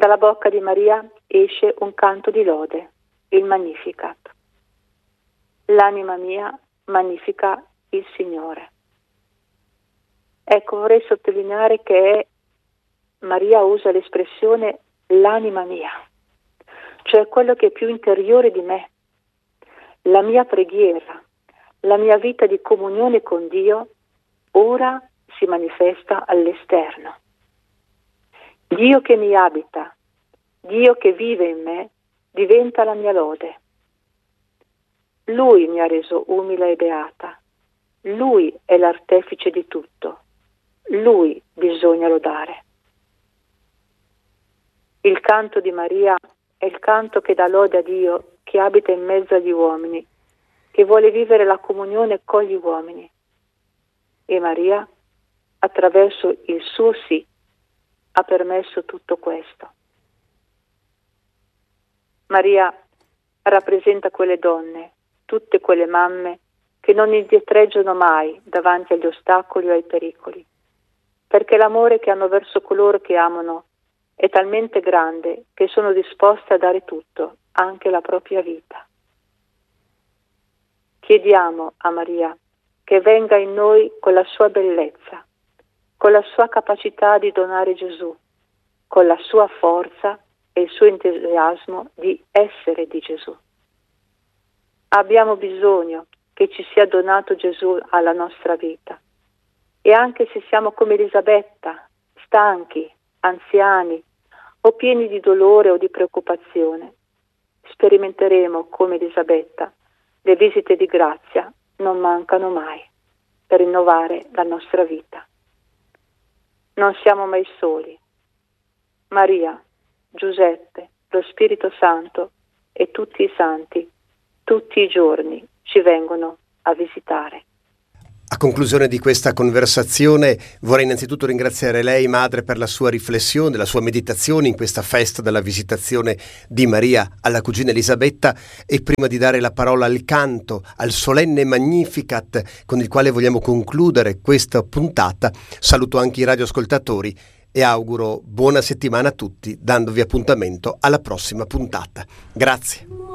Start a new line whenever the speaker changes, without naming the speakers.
Dalla bocca di Maria esce un canto di lode, il Magnificat. L'anima mia magnifica il Signore. Ecco, vorrei sottolineare che Maria usa l'espressione l'anima mia, cioè quello che è più interiore di me, la mia preghiera, la mia vita di comunione con Dio, ora si manifesta all'esterno. Dio che mi abita, Dio che vive in me, diventa la mia lode. Lui mi ha reso umile e beata. Lui è l'artefice di tutto. Lui bisogna lodare. Il canto di Maria è il canto che dà lode a Dio, che abita in mezzo agli uomini, che vuole vivere la comunione con gli uomini. E Maria, attraverso il suo sì, ha permesso tutto questo. Maria rappresenta quelle donne, tutte quelle mamme che non indietreggiano mai davanti agli ostacoli o ai pericoli, perché l'amore che hanno verso coloro che amano è talmente grande che sono disposte a dare tutto, anche la propria vita. Chiediamo a Maria che venga in noi con la sua bellezza, con la sua capacità di donare Gesù, con la sua forza e il suo entusiasmo di essere di Gesù. Abbiamo bisogno che ci sia donato Gesù alla nostra vita. E anche se siamo come Elisabetta, stanchi, anziani o pieni di dolore o di preoccupazione, sperimenteremo come Elisabetta le visite di grazia non mancano mai per rinnovare la nostra vita. Non siamo mai soli. Maria, Giuseppe, lo Spirito Santo e tutti i santi tutti i giorni ci vengono a visitare.
A conclusione di questa conversazione vorrei innanzitutto ringraziare lei, Madre, per la sua riflessione, la sua meditazione in questa festa della visitazione di Maria alla cugina Elisabetta, e prima di dare la parola al canto, al solenne Magnificat con il quale vogliamo concludere questa puntata, saluto anche i radioascoltatori e auguro buona settimana a tutti, dandovi appuntamento alla prossima puntata. Grazie.